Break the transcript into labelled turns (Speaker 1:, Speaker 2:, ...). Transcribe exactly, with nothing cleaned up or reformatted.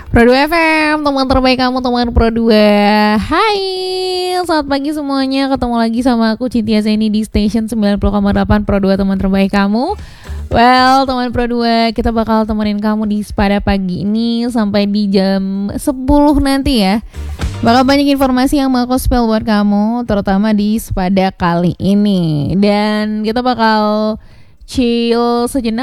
Speaker 1: Pro dua F M, teman terbaik kamu, teman Pro dua. Hai, selamat pagi semuanya. Ketemu lagi sama aku Cintia Zaini di Station sembilan puluh koma delapan Pro dua, teman terbaik kamu. Well, teman Pro dua, kita bakal temenin kamu di pada pagi ini sampai di jam sepuluh nanti ya. Bakal banyak informasi yang mau aku spill buat kamu, terutama di Sepada kali ini. Dan kita bakal chill sejenak